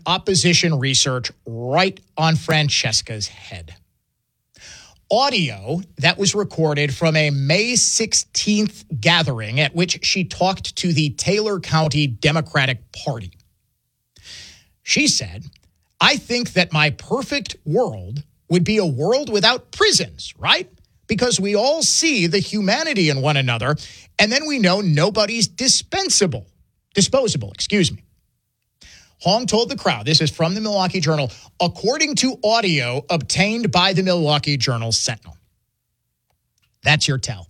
opposition research right on Francesca's head. Audio that was recorded from a May 16th gathering at which she talked to the Taylor County Democratic Party. She said, "I think that my perfect world would be a world without prisons, right? Because we all see the humanity in one another, and then we know nobody's disposable. Hong told the crowd, this is from the Milwaukee Journal, according to audio obtained by the Milwaukee Journal-Sentinel. That's your tell.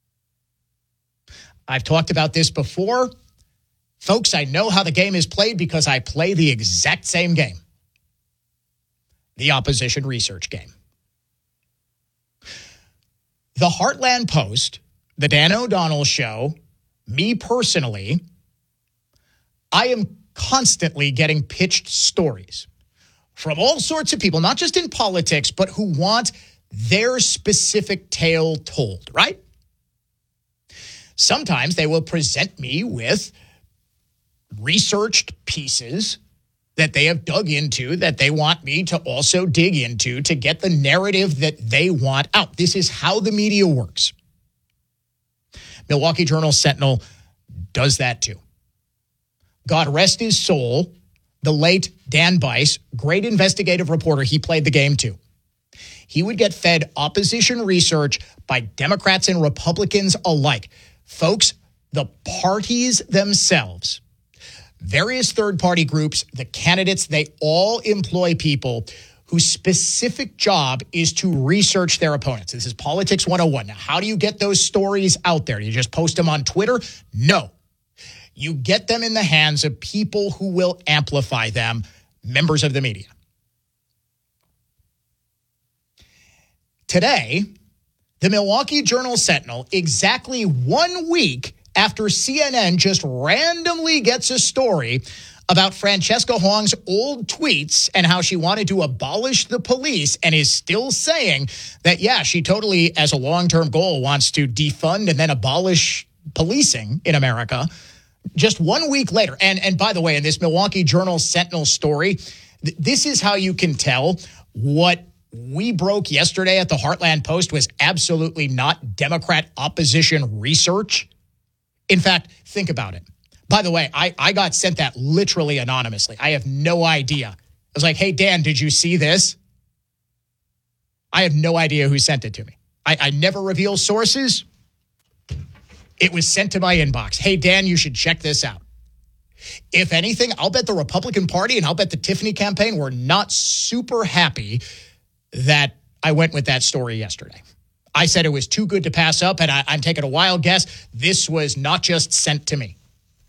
I've talked about this before. Folks, I know how the game is played because I play the exact same game. The opposition research game. The Heartland Post, the Dan O'Donnell Show, me personally, I am constantly getting pitched stories from all sorts of people, not just in politics, but who want their specific tale told, right? Sometimes they will present me with researched pieces that they have dug into that they want me to also dig into to get the narrative that they want out. This is how the media works. Milwaukee Journal-Sentinel does that too. God rest his soul, the late Dan Bice, great investigative reporter, he played the game too. He would get fed opposition research by Democrats and Republicans alike. Folks, the parties themselves, various third-party groups, the candidates, they all employ people whose specific job is to research their opponents. This is Politics 101. Now, how do you get those stories out there? Do you just post them on Twitter? No. You get them in the hands of people who will amplify them, members of the media. Today, the Milwaukee Journal-Sentinel, exactly 1 week after CNN just randomly gets a story about Francesca Hong's old tweets and how she wanted to abolish the police and is still saying that, yeah, she totally, as a long-term goal, wants to defund and then abolish policing in America. Just 1 week later, and by the way, in this Milwaukee Journal-Sentinel story, this is how you can tell what we broke yesterday at the Heartland Post was absolutely not Democrat opposition research. In fact, think about it. By the way, I got sent that literally anonymously. I have no idea. I was like, hey, Dan, did you see this? I have no idea who sent it to me. I never reveal sources. It was sent to my inbox. Hey, Dan, you should check this out. If anything, I'll bet the Republican Party and I'll bet the Tiffany campaign were not super happy that I went with that story yesterday. I said it was too good to pass up, and I'm taking a wild guess. This was not just sent to me.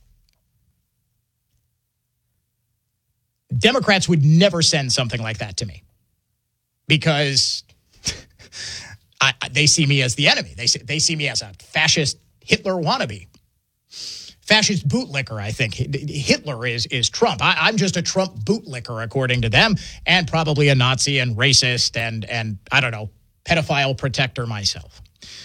Democrats would never send something like that to me because they see me as the enemy. They see me as a fascist Hitler wannabe. Fascist bootlicker, I think. Hitler is Trump. I'm just a Trump bootlicker, according to them, and probably a Nazi and racist and I don't know, pedophile protector myself.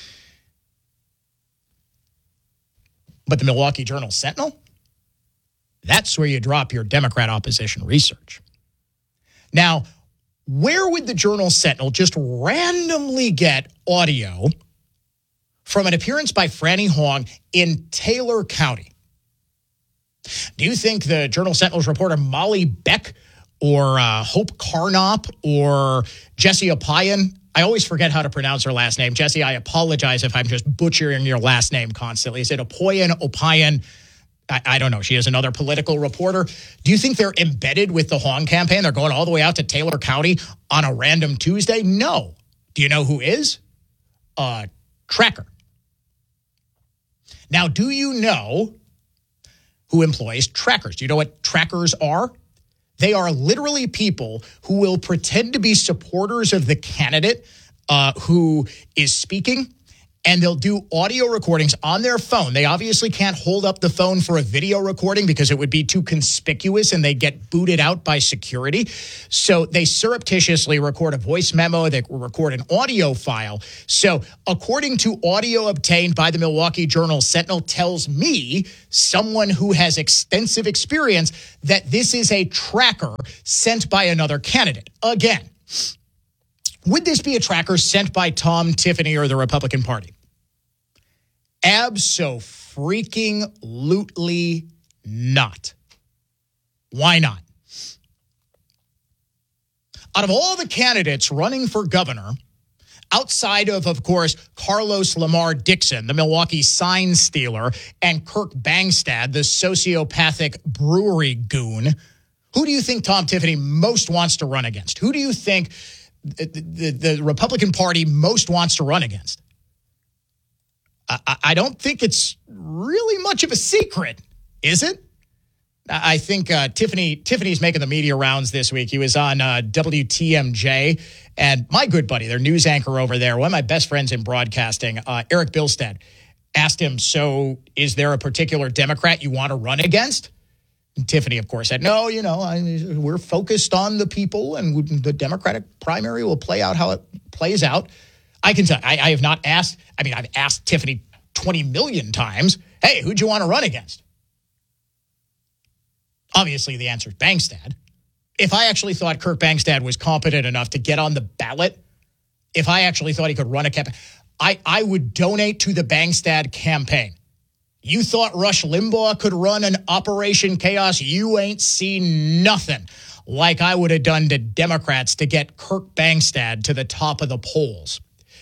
But the Milwaukee Journal-Sentinel? That's where you drop your Democrat opposition research. Now, where would the Journal-Sentinel just randomly get audio from an appearance by Franny Hong in Taylor County? Do you think the Journal-Sentinel's reporter Molly Beck or Hope Carnop or Jessie Opayan, I always forget how to pronounce her last name. Jessie, I apologize if I'm just butchering your last name constantly. Is it Opayan? I don't know. She is another political reporter. Do you think they're embedded with the Hong campaign? They're going all the way out to Taylor County on a random Tuesday? No. Do you know who is? Tracker. Now, do you know who employs trackers? Do you know what trackers are? They are literally people who will pretend to be supporters of the candidate who is speaking and they'll do audio recordings on their phone. They obviously can't hold up the phone for a video recording because it would be too conspicuous and they get booted out by security. So they surreptitiously record a voice memo. They record an audio file. So according to audio obtained by the Milwaukee Journal-Sentinel tells me, someone who has extensive experience, that this is a tracker sent by another candidate. Again, would this be a tracker sent by Tom Tiffany or the Republican Party? Abso-freaking-lutely not. Why not? Out of all the candidates running for governor, outside of course, Carlos Lamar Dixon, the Milwaukee sign stealer, and Kirk Bangstad, the sociopathic brewery goon, who do you think Tom Tiffany most wants to run against? Who do you think the Republican Party most wants to run against? I don't think it's really much of a secret, is it? I think Tiffany's making the media rounds this week. He was on WTMJ, and my good buddy, their news anchor over there, one of my best friends in broadcasting, Eric Bilstead, asked him, so is there a particular Democrat you want to run against? And Tiffany, of course, said, no, we're focused on the people, and the Democratic primary will play out how it plays out. I can tell, I have not asked, I've asked Tiffany 20 million times, hey, who'd you want to run against? Obviously, the answer is Bangstad. If I actually thought Kirk Bangstad was competent enough to get on the ballot, if I actually thought he could run a campaign, I would donate to the Bangstad campaign. You thought Rush Limbaugh could run an Operation Chaos? You ain't seen nothing like I would have done to Democrats to get Kirk Bangstad to the top of the polls.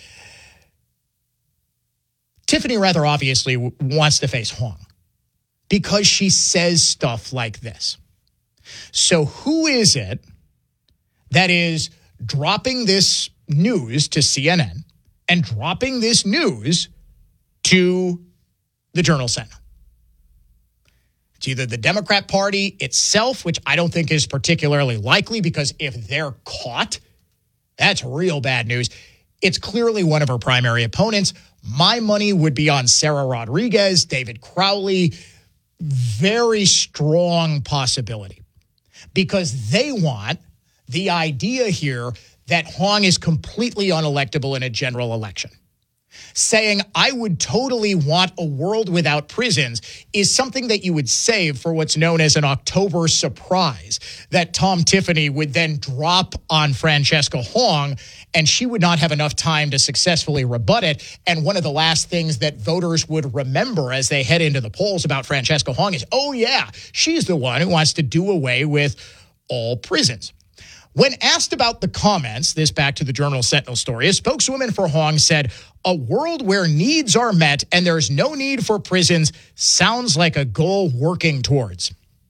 Tiffany rather obviously wants to face Hong because she says stuff like this. So who is it that is dropping this news to CNN and dropping this news to the Journal-Sentinel? It's either the Democrat Party itself, which I don't think is particularly likely, because if they're caught, that's real bad news. It's clearly one of her primary opponents. My money would be on Sarah Rodriguez, David Crowley. Very strong possibility, because they want the idea here that Hong is completely unelectable in a general election. Saying, I would totally want a world without prisons is something that you would save for what's known as an October surprise that Tom Tiffany would then drop on Francesca Hong, and she would not have enough time to successfully rebut it. And one of the last things that voters would remember as they head into the polls about Francesca Hong is, oh yeah, she's the one who wants to do away with all prisons. When asked about the comments, this back to the Journal-Sentinel story, a spokeswoman for Hong said, a world where needs are met and there's no need for prisons sounds like a goal working towards.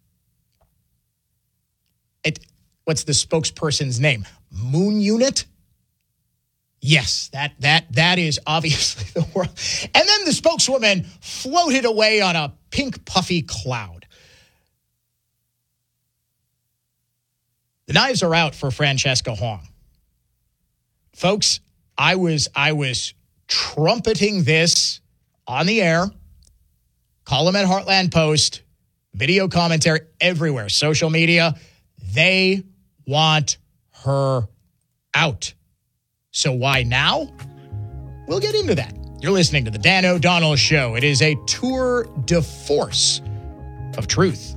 What's the spokesperson's name? Moon Unit? Yes, that is obviously the world. And then the spokeswoman floated away on a pink puffy cloud. The knives are out for Francesca Hong. Folks, I was trumpeting this on the air, column at Heartland Post, video commentary everywhere, social media. They want her out. So why now? We'll get into that. You're listening to the Dan O'Donnell Show. It is a tour de force of truth.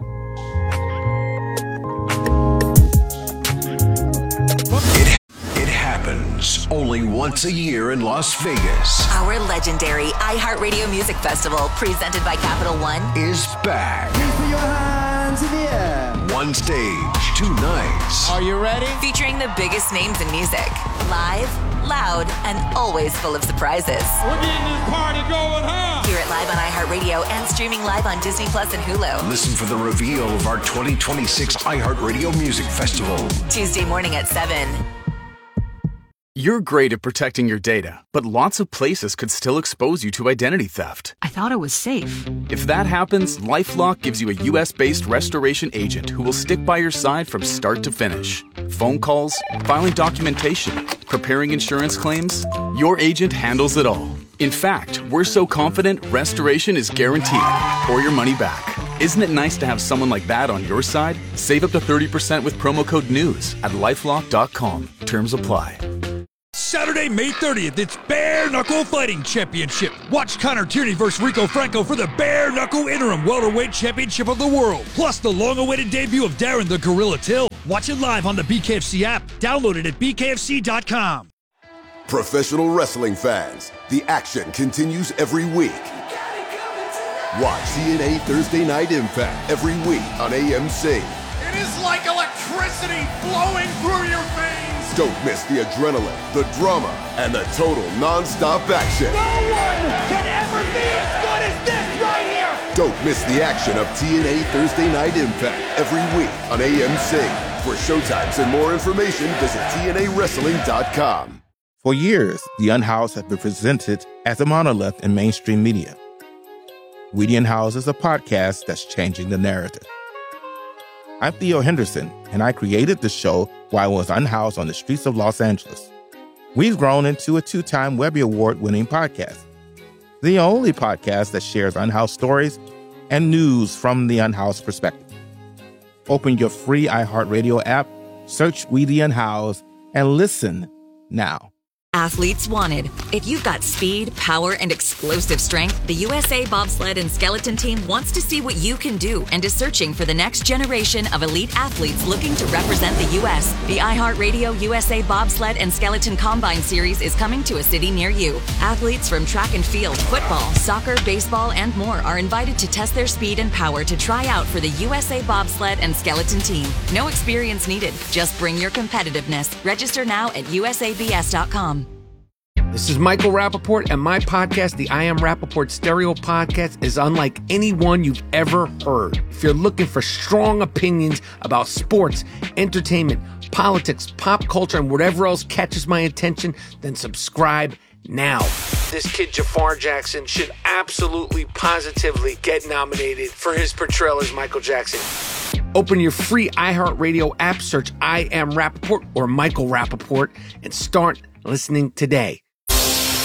Only once a year in Las Vegas. Our legendary iHeartRadio Music Festival, presented by Capital One, is back. Please put your hands in the air. One stage, 2 nights. Are you ready? featuring the biggest names in music. Live, loud, and always full of surprises. We're getting this party going, huh? Hear it live on iHeartRadio and streaming live on Disney Plus and Hulu. Listen for the reveal of our 2026 iHeartRadio Music Festival. Tuesday morning at 7. You're great at protecting your data, but lots of places could still expose you to identity theft. I thought it was safe. If that happens, LifeLock gives you a U.S.-based restoration agent who will stick by your side from start to finish. Phone calls, filing documentation, preparing insurance claims, your agent handles it all. In fact, we're so confident restoration is guaranteed or your money back. Isn't it nice to have someone like that on your side? Save up to 30% with promo code NEWS at LifeLock.com. Terms apply. Saturday, May 30th, it's Bare Knuckle Fighting Championship. Watch Connor Tierney versus Rico Franco for the Bare Knuckle Interim Welterweight Championship of the World. Plus the long-awaited debut of Darren the Gorilla Till. Watch it live on the BKFC app. Download it at BKFC.com. Professional wrestling fans, the action continues every week. Watch TNA Thursday Night Impact every week on AMC. It is like electricity flowing through your veins. Don't miss the adrenaline, the drama, and the total non-stop action. No one can ever be as good as this right here. Don't miss the action of TNA Thursday Night Impact every week on AMC. For showtimes and more information, visit TNAWrestling.com. For years, The Unhoused has been presented as a monolith in mainstream media. We the Unhoused is a podcast that's changing the narrative. I'm Theo Henderson, and I created the show while I was unhoused on the streets of Los Angeles. We've grown into a 2-time Webby Award-winning podcast, the only podcast that shares unhoused stories and news from the unhoused perspective. Open your free iHeartRadio app, search We the Unhoused, and listen now. Athletes wanted. If you've got speed, power, and explosive strength, the USA Bobsled and Skeleton Team wants to see what you can do and is searching for the next generation of elite athletes looking to represent the U.S. The iHeartRadio USA Bobsled and Skeleton Combine Series is coming to a city near you. Athletes from track and field, football, soccer, baseball, and more are invited to test their speed and power to try out for the USA Bobsled and Skeleton Team. No experience needed. Just bring your competitiveness. Register now at usabs.com. This is Michael Rappaport, and my podcast, the I Am Rappaport Stereo Podcast, is unlike any one you've ever heard. If you're looking for strong opinions about sports, entertainment, politics, pop culture, and whatever else catches my attention, then subscribe now. This kid, Jafar Jackson, should absolutely, positively get nominated for his portrayal as Michael Jackson. Open your free iHeartRadio app, search I Am Rappaport or Michael Rappaport, and start listening today.